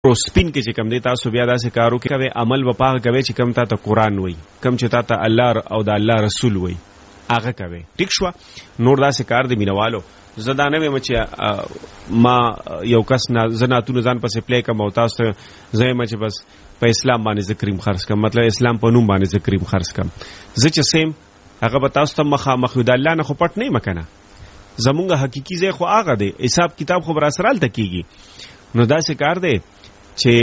سپین کې چې کم دی تاسو بیا داسې کارو کوي عمل به پاغه کوي چې کم تاسو قرآن وای کم چې تاسو الله او د الله رسول وای هغه کوي ټیک شو. نور داسې کار دی مینوالو زدا نه مې چې ما یو کس نه زناتونه ځان پسې پلی کوم او تاسو زما چې بس په اسلام باندې ذکریم خرڅ کوم مطلب اسلام په نوم باندې ذکریم خرڅ کوم زه چې سیم هغه به تاسو ته مخامخ د الله نه خو پټ نه مکنه زمونږ حقيقي ځای خو هغه دی حساب کتاب خو بر اسرال تکیږي. نو داسې کار دی چې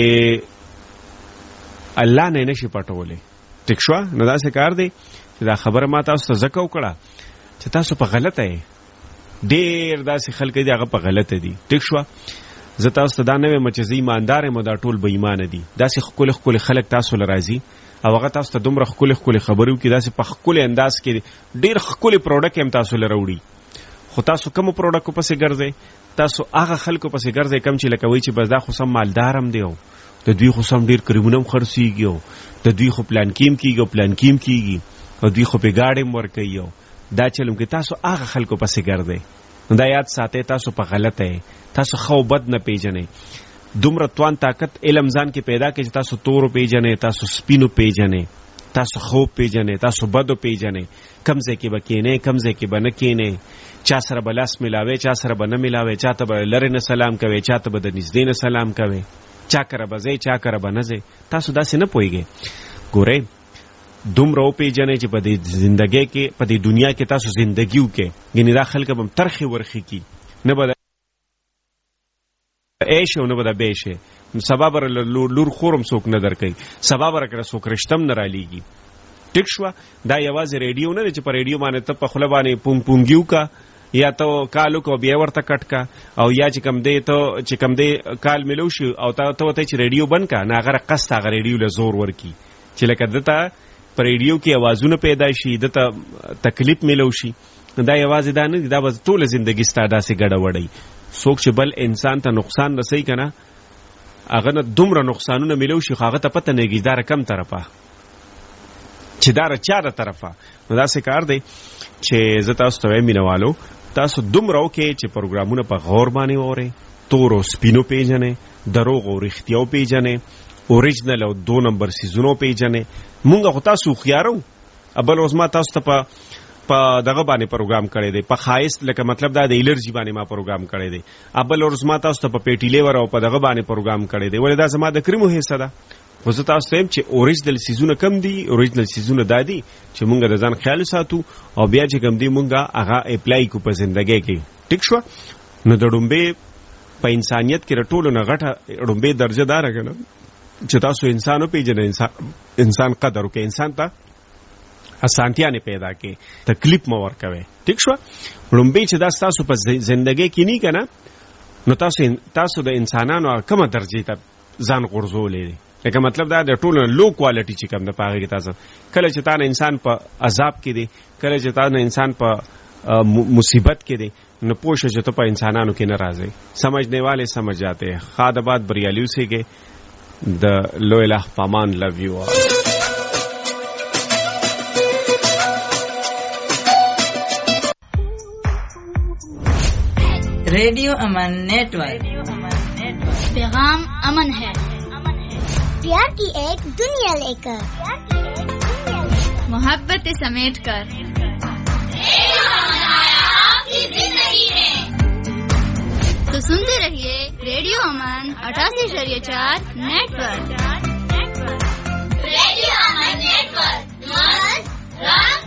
الله نه نشي پټولې ټیک شو. نو داسې کار دی چې دا خبره ما تاسو ته زکه وکړه چې تاسو په غلطه یې ډېر داسې خلک دي هغه په غلطه دي ټیک شو. زه تاسو ته دا نه وایم چې زه ایماندار یم دا ټول بې ایمانه دي. داسې ښکلي خلک تاسو له راځي او هغه تاسو ته دومره ښکلي خبرې وکړي داسې په ښکلي انداز کې ډېر ښکلي پروډکټ هم تاسو له راوړي خو تاسو کوم پروډکټ پسې ګرځئ تاسو هغه خلکو پسې ګرځئ کم چې لکه وایي چې بس دا خو سم مالدار هم دی او د دوی خو سم ډېر کریمونه هم خرڅېږي او د دوی خو پلان کیم کېږي او پلان کیم کېږي او دوی خو په ګاډي هم ورکوي او دا چلم کې تاسو هغه خلکو پسې ګرځئ. نو دا یاد ساتئ تاسو په غلطه یې تاسو ښه بد نه پیژنئ. دومره توان طاقت علم ځان کې پیدا کړئ چې تاسو تورو پیژنئ تاسو سپینو پیژنئ تاسو خوب پیژنئ تاسو بدو پیژنئ کم ځای کې به کینئ کم ځای کې به نه کینئ چا سره به لاس ملاوئ چا سره به نه ملاوئ چا ته به لرې نه سلام کوئ چا ته به د نږدې نه سلام کوئ چا کره به ځئ چا کره به نه ځئ تاسو داسې نه پوهېږئ. ګورئ دومره وپېژنئ چې په دې زندګۍ کې په دې دنیا کې تاسو زندګي وکړئ یعنې دا خلک به هم ترخې ورخې کي نه به عیش او نه به د بیش سبا به لور خور هم څوک نه درکوي سبا به راکړه څوک رشته هم نه رالیږي ټیک شوه. دا یوازې ریډیو نه دی چې په ریډیو باندې ته په خوله باندې پونګي وکړه یا ته کال وکړه بیا ورته کټ کا او یا چې کم دی کال میلو شي او ته ورته چې ریډیو بند کا نه هغه قصد هغه ریډیو له زور ورکي چې لکه دته په ریډیو کې اوازونه پیدا شي دته تکلیف میلو شي. دا یوازې دا نه دی دا به ټوله زندګي ستا داسې ګډه وړی څوک چې بل انسان ته نقصان رسوي که نه هغه نه دومره نقصانونه میلو شي خو هغه ته پته نه لګي دا کم طرفه چې دا چا د طرفه. نو داسې کار دی چې زه تاسو ته وایم مینهوالو تاسو دومره وکړئ چې پروګرامونه په غور باندې واورئ تور او سپینو پیژنئ دروغ او رښتیاو پیژنئ اوریجنل او 2 نمبر سیزونو پیژنئ. مونږ خو تاسو هوښیار وو بل ورځ ما تاسو ته په دغه باندې پروګرام کړی دی په خایست لکه مطلب دا د الرجی باندې ما پروګرام کړی دی ابل ورځ ما تاسو ته په پیټی لیور او په دغه باندې پروګرام کړی دی ولې دا زما د کریمو حصہ ده خو زه تاسو ته وایم چې اوریجنل سیزونه کم دي اوریجنل سیزونه دا دي چې مونږ د ځان خیال ساتو او بیا چې کم دي مونږ هغه اپلای کو په زندګۍ کې ټیک شو. نو د ډومبې په انسانیت کې رټولو نه غټه ډومبې درجه دار غنم چې تاسو انسانو پیژنئ انسان قدر وکړئ انسان ته اسانتیا نه پیدا کې تکلیف مو ورکوي ټیک شو. ډومبې چې دا تاسو په زندګۍ کې نه کنه نو تاسو د انسانانو کومه درجه ته ځان غورځولې لکه مطلب دا د ټولو لو کوالټي چې کوم د پاغه کې تاسو کله چې تاسو انسان په عذاب کې دی کله چې تاسو انسان په مصیبت کې دی نو پوښښ چې ته په انسانانو کې ناراضي سمجھنے والے سمجھ جاتے ہیں. خادباد بریالیو سے کے د لو الہ پامان لو یو रेडियो अमन नेटवर्क पैगाम अमन है प्यार की एक दुनिया लेकर मोहब्बत समेट कर आपकी जिंदगी में तो सुनते रहिए रेडियो अमन 88.4 नेटवर्क रेडियो अमन नेटवर्क अमन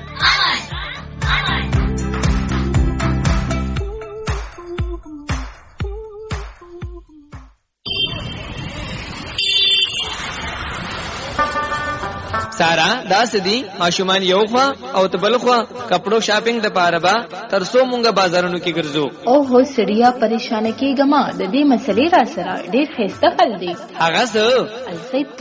سارا دا سدي ماشومان یو خوا او تبل خوا کپڑو شاپینګ د پاره با ترسو مونږه بازارونو کې ګرځو او هو سړیا پریشان کیګما د دې مسلې را سره ډېر خسته خل دی هغه زه السید